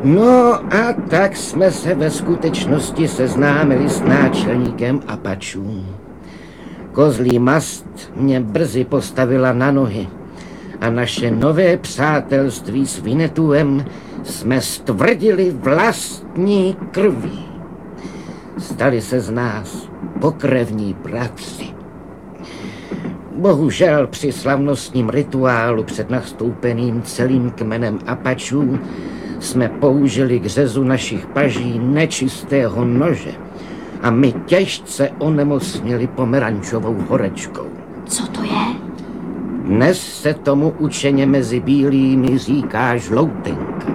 No a tak jsme se ve skutečnosti seznámili s náčelníkem Apačů. Kozlí mast mě brzy postavila na nohy a naše nové přátelství s Vinetuem jsme stvrdili vlastní krví. Stali se z nás pokrevní bratři. Bohužel při slavnostním rituálu před nastoupeným celým kmenem Apačů jsme použili k řezu našich paží nečistého nože a my těžce onemocnili pomerančovou horečkou. Co to je? Dnes se tomu učeně mezi bílými říká žloutenka.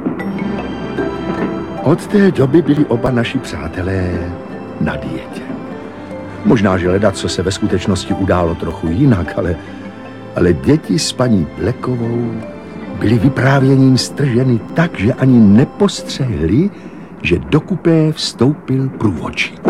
Od té doby byli oba naši přátelé na dietě. Možná, že ledat, co se ve skutečnosti událo trochu jinak, ale děti s paní Blekovou byly vyprávěním strženy tak, že ani nepostřehli, že do kupé vstoupil průvodčí.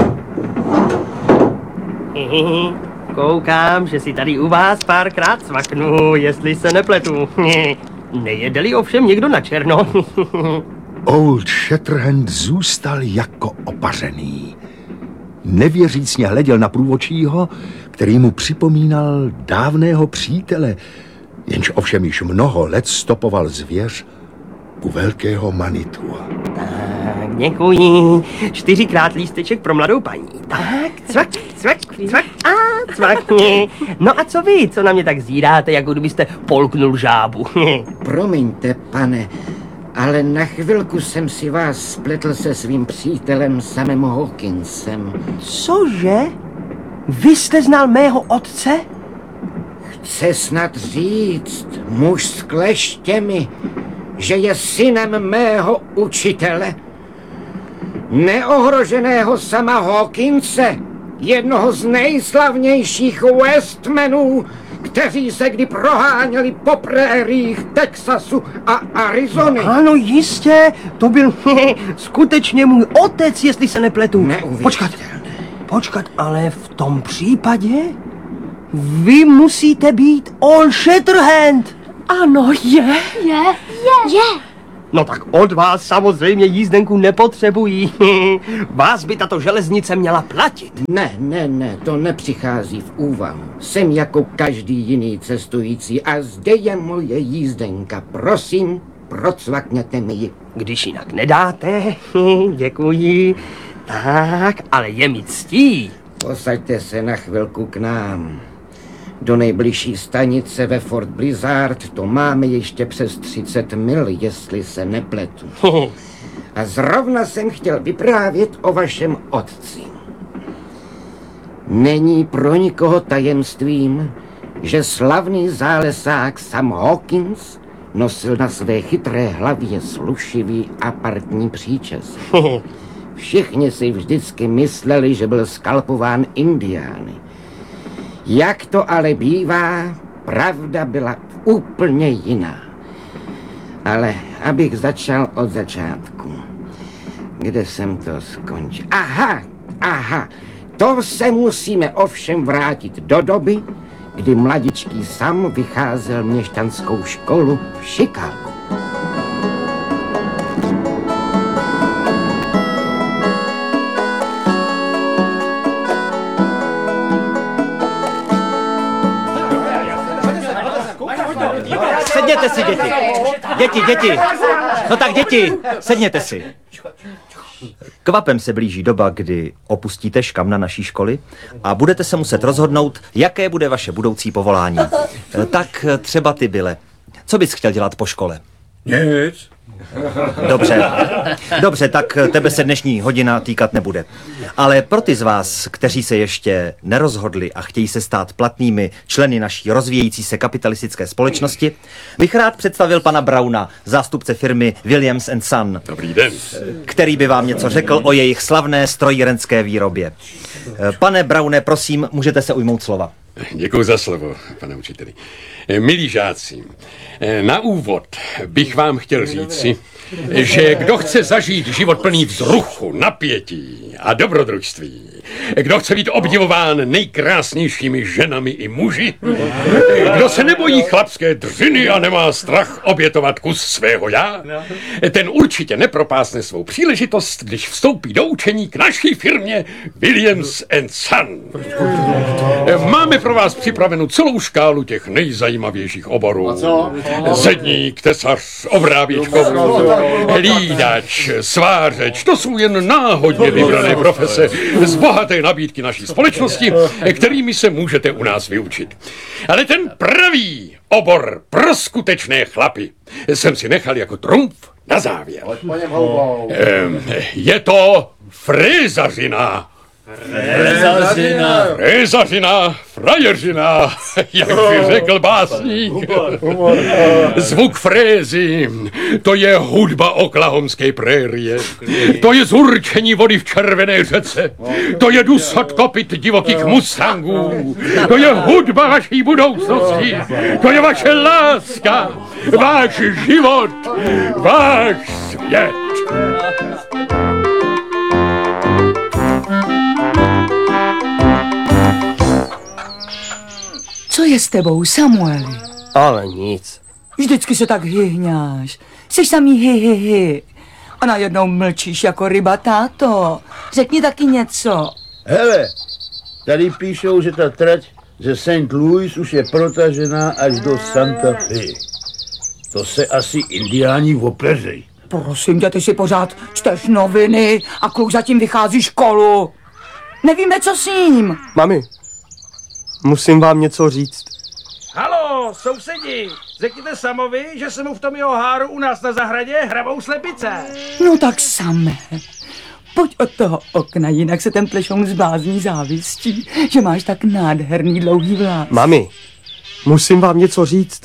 Koukám, že si tady u vás párkrát cvaknu, jestli se nepletu. Nejede-li ovšem někdo na černo. Old Shatterhand zůstal jako opařený. Nevěřícně hleděl na průvodčího, který mu připomínal dávného přítele, jenž ovšem již mnoho let stopoval zvěř u velkého Manitua. Tak, děkuji. 4krát lísteček pro mladou paní. Tak, cvak, cvak, cvak a cvakni. No a co vy, co na mě tak zíráte, jako kdybyste polknul žábu? Promiňte, pane, ale na chvilku jsem si vás spletl se svým přítelem Samem Hawkinsem. Cože? Vy jste znal mého otce? Chce snad říct muž s kleštěmi, že je synem mého učitele? Neohroženého Sama Hawkinse, jednoho z nejslavnějších Westmenů, kteří se kdy proháněli po prériích Texasu a Arizony. Ano, jistě, to byl skutečně můj otec, jestli se nepletu. Počkat, ale v tom případě vy musíte být Old Shatterhand. Ano, je. No tak od vás samozřejmě jízdenku nepotřebují. Vás by tato železnice měla platit. Ne, to nepřichází v úvahu. Jsem jako každý jiný cestující a zde je moje jízdenka. Prosím, procvakněte mi ji. Když jinak nedáte, děkuji. Tak, ale je mi ctí. Posaďte se na chvilku k nám. Do nejbližší stanice ve Fort Blizzard to máme ještě přes 30 mil, jestli se nepletu. A zrovna jsem chtěl vyprávět o vašem otci. Není pro nikoho tajemstvím, že slavný zálesák Sam Hawkins nosil na své chytré hlavě slušivý apartní příčes. Všichni si vždycky mysleli, že byl skalpován indiány. Jak to ale bývá, pravda byla úplně jiná. Ale abych začal od začátku. Kde jsem to skončil? Aha, to se musíme ovšem vrátit do doby, kdy mladičký Sam vycházel měšťanskou školu v Chicagu. Sedněte si, děti. Děti. No tak, děti, sedněte si. Kvapem se blíží doba, kdy opustíte škamna naší školy a budete se muset rozhodnout, jaké bude vaše budoucí povolání. Tak třeba ty, Bille. Co bys chtěl dělat po škole? Nic. Dobře, tak tebe se dnešní hodina týkat nebude. Ale pro ty z vás, kteří se ještě nerozhodli a chtějí se stát platnými členy naší rozvíjející se kapitalistické společnosti, bych rád představil pana Browna, zástupce firmy Williams & Son. Dobrý den. Který by vám něco řekl o jejich slavné strojírenské výrobě. Pane Browne, prosím, můžete se ujmout slova. Děkuji za slovo, pane učiteli. Milí žáci, na úvod bych vám chtěl říci, že kdo chce zažít život plný vzruchu, napětí a dobrodružství. Kdo chce být obdivován nejkrásnějšími ženami i muži? Kdo se nebojí chlapské dřiny a nemá strach obětovat kus svého já? Ten určitě nepropásne svou příležitost, když vstoupí do učení k naší firmě Williams & Son. Máme pro vás připravenou celou škálu těch nejzajímavějších oborů. Zedník, tesař, obráběčkovů, hlídač, svářeč, to jsou jen náhodně vybrané profese z bohaté nabídky naší společnosti, kterými se můžete u nás vyučit. Ale ten pravý obor pro skutečné chlapy jsem si nechal jako trumf na závěr. Je to frézařina. Frézařina, frajeřina, jak by řekl básník. Zvuk frézy, to je hudba oklahomské prérie. To je zurčení vody v červené řece. To je dusot kopyt divokých mustangů. To je hudba vaší budoucnosti. To je vaše láska, váš život, váš svět. Co je s tebou, Samueli? Ale nic. Vždycky se tak hyhňáš. Jsi samý hy. A najednou mlčíš jako ryba, táto. Řekni taky něco. Hele, tady píšou, že ta trať ze St. Louis už je protažená až do Santa Fe. To se asi indiáni opeřej. Prosím tě, ty si pořád čteš noviny a kluk zatím vychází školu. Nevíme, co s ním. Mami, musím vám něco říct. Halo, sousedi, řekněte Samovi, že se mu v tom jeho háru u nás na zahradě hrabou slepice. No tak samé. Pojď od toho okna, jinak se ten plešoun zblázní závistí, že máš tak nádherný dlouhý vlás. Mami, musím vám něco říct.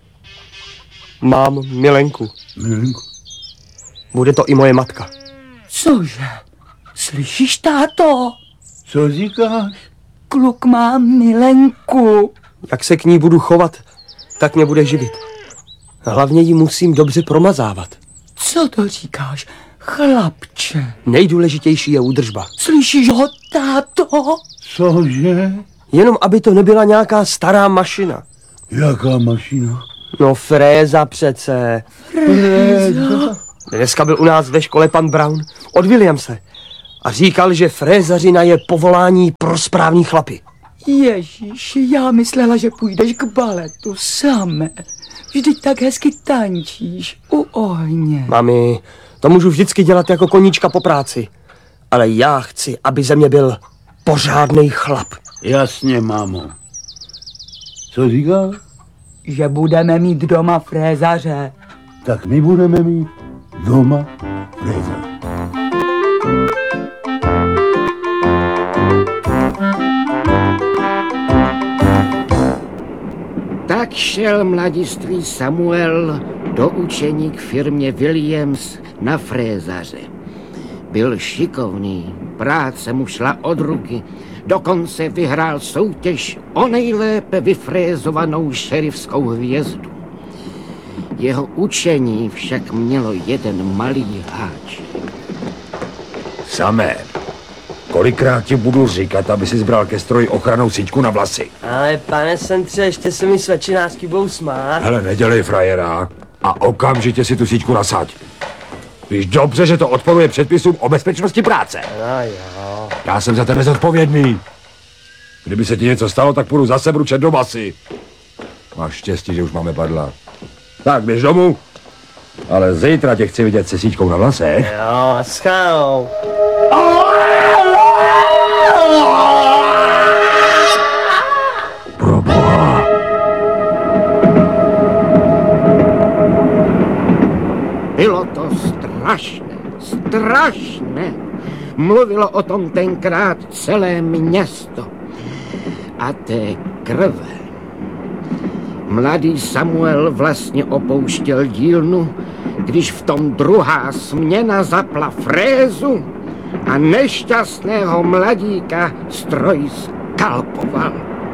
Mám milenku. Milenku? Bude to i moje matka. Cože? Slyšíš, táto? Co říkáš? Kluk má milenku. Jak se k ní budu chovat, tak mě bude živit. Hlavně ji musím dobře promazávat. Co to říkáš, chlapče? Nejdůležitější je údržba. Slyšíš ho, táto? Cože? Jenom aby to nebyla nějaká stará mašina. Jaká mašina? No fréza přece. Fréza? Dneska byl u nás ve škole pan Brown od Williamse a říkal, že frézařina je povolání pro správní chlapy. Ježíši, já myslela, že půjdeš k baletu samé. Vždyť tak hezky tančíš u ohně. Mami, to můžu vždycky dělat jako koníčka po práci. Ale já chci, aby ze mě byl pořádnej chlap. Jasně, mámo. Co říkáš? Že budeme mít doma frézaře. Tak my budeme mít doma fréza. Tak šel mladistvý Samuel do učení k firmě Williams na frézaře. Byl šikovný, práce mu šla od ruky, dokonce vyhrál soutěž o nejlépe vyfrézovanou šerifskou hvězdu. Jeho učení však mělo jeden malý háč. Samé, kolikrát ti budu říkat, aby si zbral ke stroji ochrannou síťku na vlasy? Ale pane Sentře, ještě se mi svačinářky budou smát. Hele, nedělej frajera a okamžitě si tu síťku nasaď. Víš dobře, že to odporuje předpisům o bezpečnosti práce. No jo. Já jsem za tebe zodpovědný. Kdyby se ti něco stalo, tak půjdu zase bručet do basy. Máš štěstí, že už máme padla. Tak, běž domů. Ale zítra tě chci vidět se síťkou na vlasech. Jo, schál. Proboha. Bylo to strašné. Mluvilo o tom tenkrát celé město. A té krve. Mladý Samuel vlastně opouštěl dílnu, když v tom druhá směna zapla frézu a nešťastného mladíka stroj skalpoval.